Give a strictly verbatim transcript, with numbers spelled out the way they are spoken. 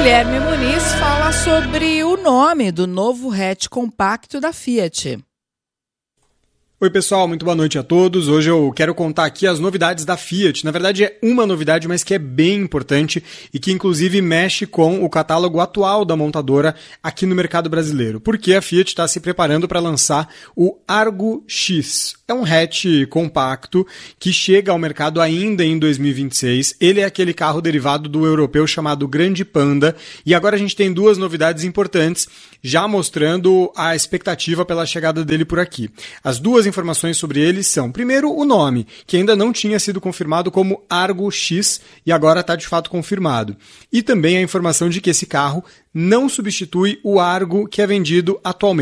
Guilherme Muniz fala sobre o nome do novo hatch compacto da Fiat. Oi pessoal, muito boa noite a todos. Hoje eu quero contar aqui as novidades da Fiat. Na verdade é uma novidade, mas que é bem importante e que inclusive mexe com o catálogo atual da montadora aqui no mercado brasileiro. Porque a Fiat está se preparando para lançar o Argo X. É um hatch compacto que chega ao mercado ainda em dois mil e vinte e seis. Ele é aquele carro derivado do europeu chamado Grande Panda. E agora a gente tem duas novidades importantes, já mostrando a expectativa pela chegada dele por aqui. As duas informações sobre ele são, primeiro, o nome, que ainda não tinha sido confirmado como Argo X e agora está de fato confirmado. E também a informação de que esse carro não substitui o Argo que é vendido atualmente.